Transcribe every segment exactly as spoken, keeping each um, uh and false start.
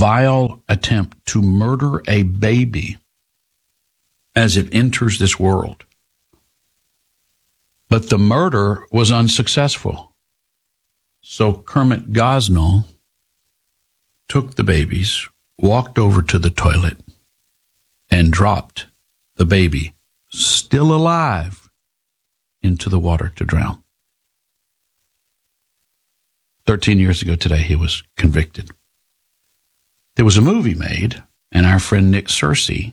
vile attempt to murder a baby as it enters this world. But the murder was unsuccessful. So Kermit Gosnell took the babies, walked over to the toilet, and dropped the baby, still alive, into the water to drown. Thirteen years ago today, he was convicted. There was a movie made, and our friend Nick Searcy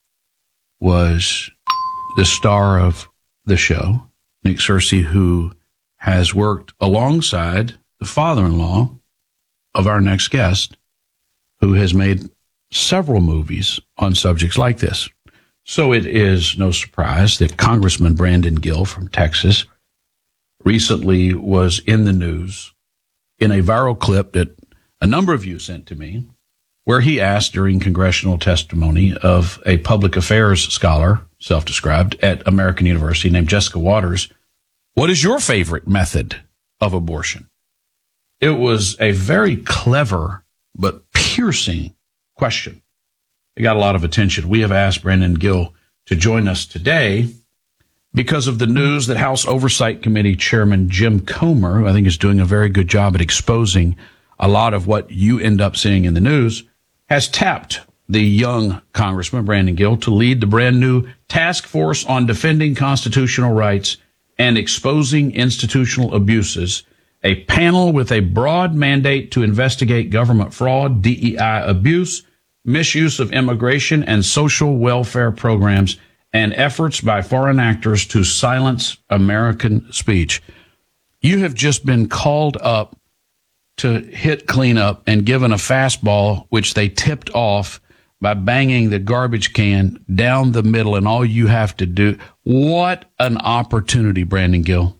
was the star of the show. Nick Searcy, who has worked alongside the father-in-law of our next guest, who has made several movies on subjects like this. So it is no surprise that Congressman Brandon Gill from Texas recently was in the news in a viral clip that a number of you sent to me, where he asked during congressional testimony of a public affairs scholar, self-described, at American University named Jessica Waters, what is your favorite method of abortion? It was a very clever but piercing question. It got a lot of attention. We have asked Brandon Gill to join us today because of the news that House Oversight Committee Chairman Jim Comer, who I think is doing a very good job at exposing a lot of what you end up seeing in the news, has tapped the young Congressman Brandon Gill to lead the brand new Task Force on Defending Constitutional Rights and Exposing Institutional Abuses, a panel with a broad mandate to investigate government fraud, D E I abuse, misuse of immigration and social welfare programs, and efforts by foreign actors to silence American speech. You have just been called up to hit cleanup and given a fastball, which they tipped off by banging the garbage can down the middle, and all you have to do. What an opportunity, Brandon Gill.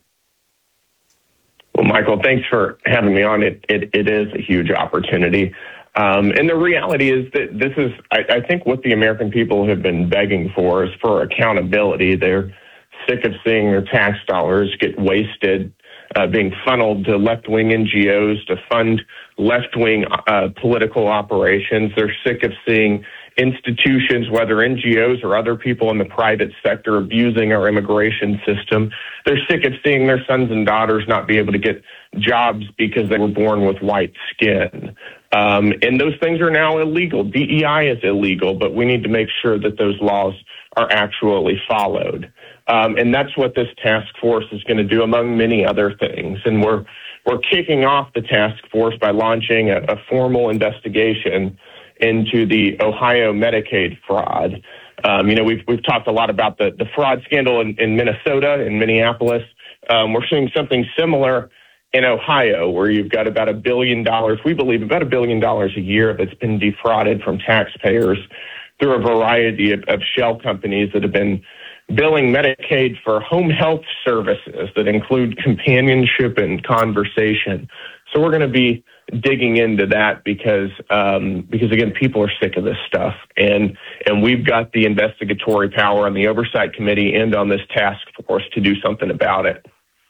Well, Michael, thanks for having me on. It it, it is a huge opportunity. Um, and the reality is that this is, I, I think, what the American people have been begging for is for accountability. They're sick of seeing their tax dollars get wasted, uh, being funneled to left-wing N G Os to fund left-wing uh, political operations. They're sick of seeing institutions, whether N G Os or other people in the private sector, abusing our immigration system. They're sick of seeing their sons and daughters not be able to get jobs because they were born with white skin. Um, and those things are now illegal. D E I is illegal, but we need to make sure that those laws are actually followed. Um, and that's what this task force is going to do, among many other things. And we're we're kicking off the task force by launching a, a formal investigation into the Ohio Medicaid fraud. Um, you know, we've we've talked a lot about the, the fraud scandal in, in Minnesota, in Minneapolis. Um, we're seeing something similar in Ohio, where you've got about a billion dollars, we believe about a billion dollars a year that's been defrauded from taxpayers through a variety of, of shell companies that have been billing Medicaid for home health services that include companionship and conversation. So we're going to be digging into that because, um, because again, people are sick of this stuff, and and we've got the investigatory power on the Oversight Committee and on this task force to do something about it.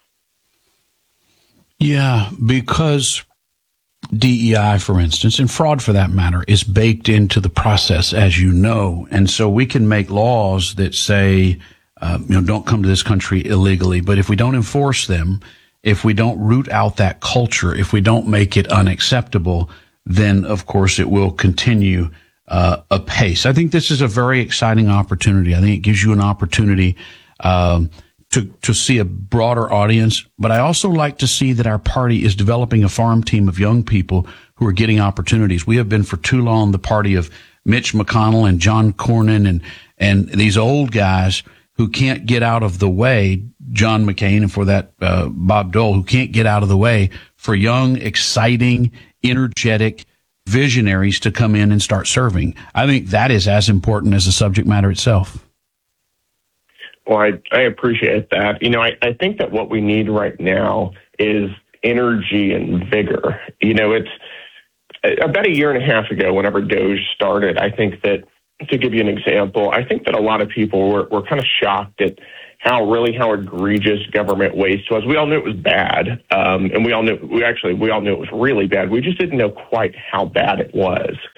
Yeah, because D E I, for instance, and fraud for that matter, is baked into the process, as you know. And so we can make laws that say, uh, you know, don't come to this country illegally. But if we don't enforce them, if we don't root out that culture, if we don't make it unacceptable, then, of course, it will continue uh, apace. I think this is a very exciting opportunity. I think it gives you an opportunity um To, to see a broader audience, but I also like to see that our party is developing a farm team of young people who are getting opportunities. We have been for too long the party of Mitch McConnell and John Cornyn and, and these old guys who can't get out of the way, John McCain, and for that, uh, Bob Dole, who can't get out of the way for young, exciting, energetic visionaries to come in and start serving. I think that is as important as the subject matter itself. Well, I, I appreciate that. You know, I, I think that what we need right now is energy and vigor. You know, it's about a year and a half ago, whenever DOGE started, I think that, to give you an example, I think that a lot of people were, were kind of shocked at how really how egregious government waste was. We all knew it was bad. Um, and we all knew, we actually, we all knew it was really bad. We just didn't know quite how bad it was.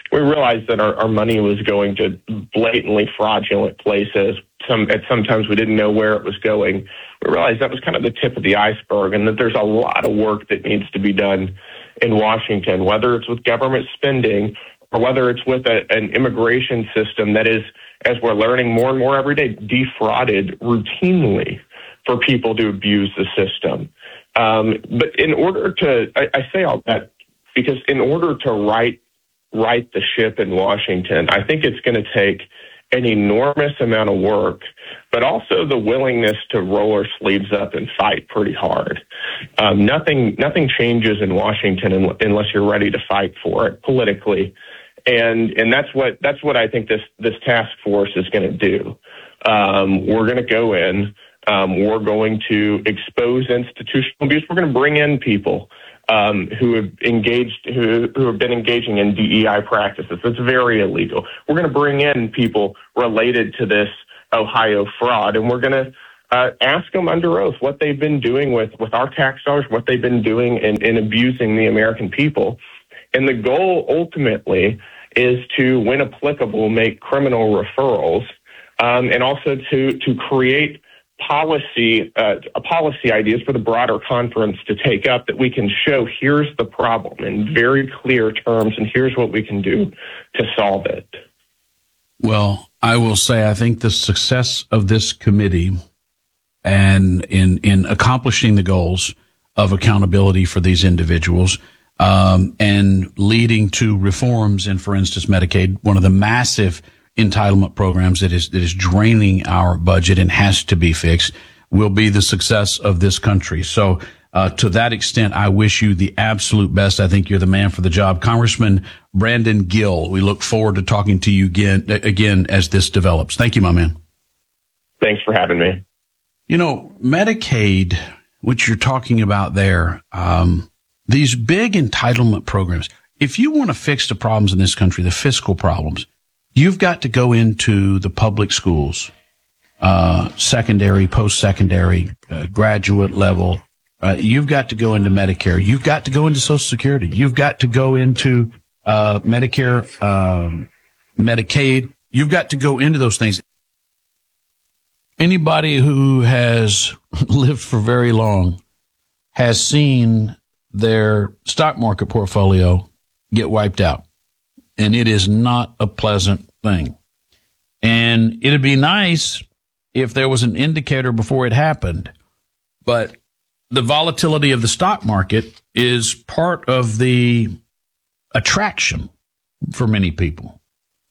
we realized that our, our money was going to blatantly fraudulent places. Some at sometimes we didn't know where it was going. We realized that was kind of the tip of the iceberg, and that there's a lot of work that needs to be done in Washington, whether it's with government spending or whether it's with a, an immigration system that is, as we're learning more and more every day, defrauded routinely for people to abuse the system. Um, but in order to, I, I say all that because in order to right right the ship in Washington, I think it's going to take an enormous amount of work, but also the willingness to roll our sleeves up and fight pretty hard. Um, nothing, nothing changes in Washington unless you're ready to fight for it politically, and and that's what that's what I think this this task force is going to do. Um, we're going to go in. Um, we're going to expose institutional abuse. We're going to bring in people um, who have engaged, who, who have been engaging in D E I practices. It's very illegal. We're going to bring in people related to this Ohio fraud, and we're going to uh, ask them under oath what they've been doing with, with our tax dollars, what they've been doing in, in abusing the American people. And the goal ultimately is to, when applicable, make criminal referrals, um, and also to to create policy uh, policy ideas for the broader conference to take up that we can show here's the problem in very clear terms, and here's what we can do to solve it. Well, I will say I think the success of this committee and in in accomplishing the goals of accountability for these individuals um, and leading to reforms in, for instance, Medicaid, one of the massive entitlement programs that is that is draining our budget and has to be fixed, will be the success of this country. So uh, to that extent, I wish you the absolute best. I think you're the man for the job. Congressman Brandon Gill, we look forward to talking to you again, again as this develops. Thank you, my man. Thanks for having me. You know, Medicaid, which you're talking about there, um, these big entitlement programs, if you want to fix the problems in this country, the fiscal problems, you've got to go into the public schools, uh, secondary, post-secondary, uh, graduate level. Uh, you've got to go into Medicare. You've got to go into Social Security. You've got to go into uh, Medicare, um, Medicaid. You've got to go into those things. Anybody who has lived for very long has seen their stock market portfolio get wiped out. And it is not a pleasant thing. And it'd be nice if there was an indicator before it happened. But the volatility of the stock market is part of the attraction for many people.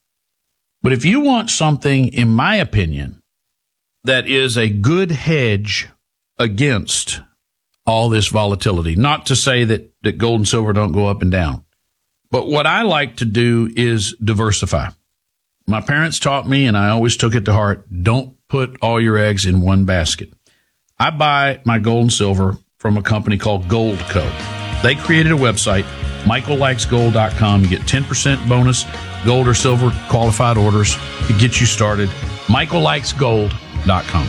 But if you want something, in my opinion, that is a good hedge against all this volatility, not to say that, that gold and silver don't go up and down. But what I like to do is diversify. My parents taught me, and I always took it to heart, don't put all your eggs in one basket. I buy my gold and silver from a company called Gold Co. They created a website, michael likes gold dot com. You get ten percent bonus gold or silver qualified orders to get you started. michael likes gold dot com.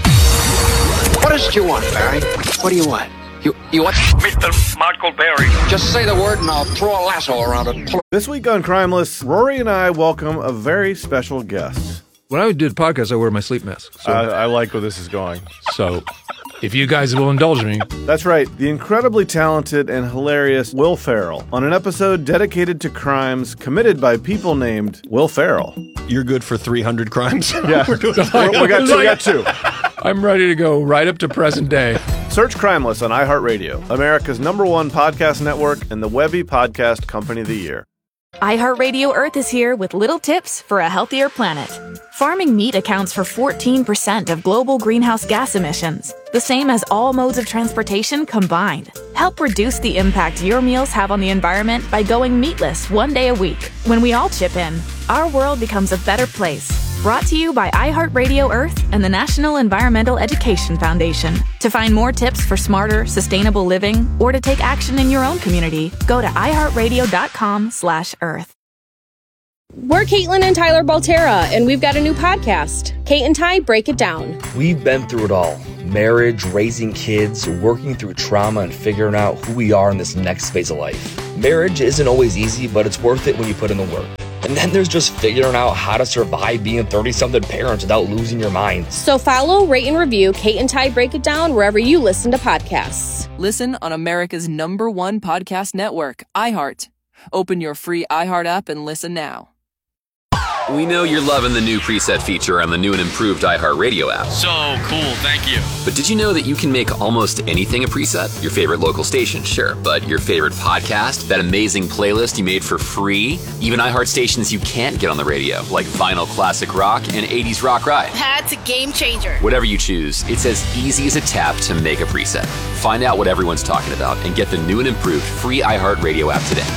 What is it you want, Barry? What do you want? You you want Mister Michael Berry? Just say the word and I'll throw a lasso around it. This week on Crimeless, Rory and I welcome a very special guest. When I do the podcast, I wear my sleep mask. So, I, I like where this is going. so if you guys will indulge me. That's right, the incredibly talented and hilarious Will Ferrell on an episode dedicated to crimes committed by people named Will Ferrell. You're good for three hundred crimes? Yeah, we got two. We got two. I'm ready to go right up to present day. Search Crimeless on iHeartRadio, America's number one podcast network and the Webby Podcast Company of the Year. iHeartRadio Earth is here with little tips for a healthier planet. Farming meat accounts for fourteen percent of global greenhouse gas emissions, the same as all modes of transportation combined. Help reduce the impact your meals have on the environment by going meatless one day a week. When we all chip in, our world becomes a better place. Brought to you by iHeartRadio Earth and the National Environmental Education Foundation. To find more tips for smarter, sustainable living, or to take action in your own community, go to iHeartRadio.com slash Earth. We're Caitlin and Tyler Baltera, and we've got a new podcast, Kate and Ty Break It Down. We've been through it all. Marriage, raising kids, working through trauma, and figuring out who we are in this next phase of life. Marriage isn't always easy, but it's worth it when you put in the work. And then there's just figuring out how to survive being thirty-something parents without losing your mind. So follow, rate, and review Kate and Ty Break It Down wherever you listen to podcasts. Listen on America's number one podcast network, iHeart. Open your free iHeart app and listen now. We know you're loving the new preset feature on the new and improved iHeartRadio app. So cool, thank you. But did you know that you can make almost anything a preset? Your favorite local station, sure, but your favorite podcast, that amazing playlist you made for free, even iHeart stations you can't get on the radio, like Vinyl Classic Rock and eighties Rock Ride. That's a game changer. Whatever you choose, it's as easy as a tap to make a preset. Find out what everyone's talking about and get the new and improved free iHeartRadio app today.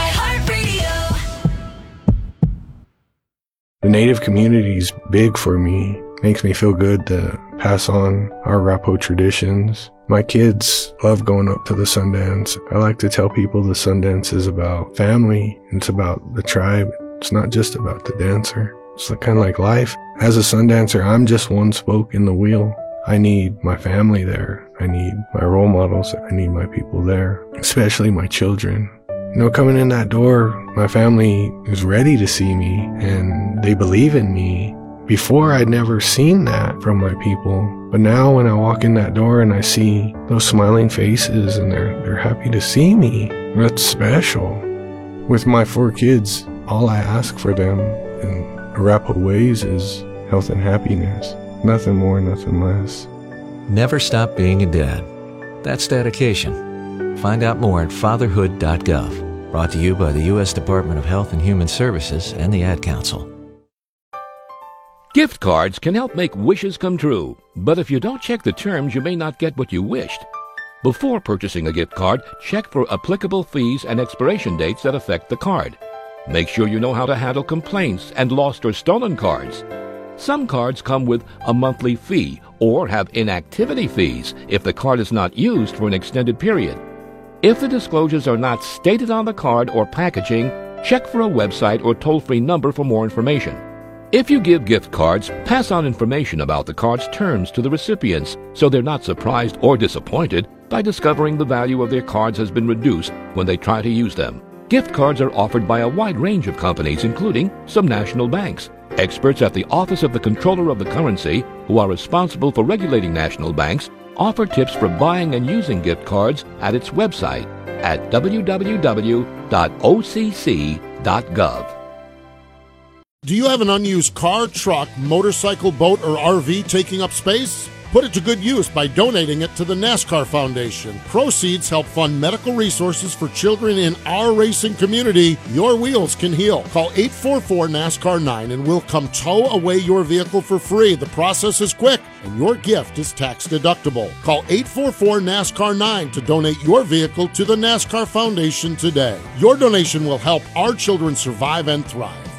The Native community is big for me. Makes me feel good to pass on our Rapo traditions. My kids love going up to the Sundance. I like to tell people the Sundance is about family. It's about the tribe. It's not just about the dancer. It's kind of like life. As a Sundancer, I'm just one spoke in the wheel. I need my family there. I need my role models. I need my people there, especially my children. You know, coming in that door, my family is ready to see me and they believe in me. Before, I'd never seen that from my people. But now when I walk in that door and I see those smiling faces and they're, they're happy to see me, that's special. With my four kids, all I ask for them in Arapaho ways is health and happiness. Nothing more, nothing less. Never stop being a dad. That's dedication. Find out more at fatherhood dot gov. Brought to you by the U S Department of Health and Human Services and the Ad Council. Gift cards can help make wishes come true, but if you don't check the terms, you may not get what you wished. Before purchasing a gift card, check for applicable fees and expiration dates that affect the card. Make sure you know how to handle complaints and lost or stolen cards. Some cards come with a monthly fee or have inactivity fees if the card is not used for an extended period. If the disclosures are not stated on the card or packaging, check for a website or toll-free number for more information. If you give gift cards, pass on information about the card's terms to the recipients so they're not surprised or disappointed by discovering the value of their cards has been reduced when they try to use them. Gift cards are offered by a wide range of companies, including some national banks. Experts at the Office of the Comptroller of the Currency, who are responsible for regulating national banks, offer tips for buying and using gift cards at its website at w w w dot o c c dot gov. Do you have an unused car, truck, motorcycle, boat, or R V taking up space? Put it to good use by donating it to the NASCAR Foundation. Proceeds help fund medical resources for children in our racing community. Your wheels can heal. Call eight four four NASCAR nine and we'll come tow away your vehicle for free. The process is quick and your gift is tax deductible. Call eight four four NASCAR nine to donate your vehicle to the NASCAR Foundation today. Your donation will help our children survive and thrive.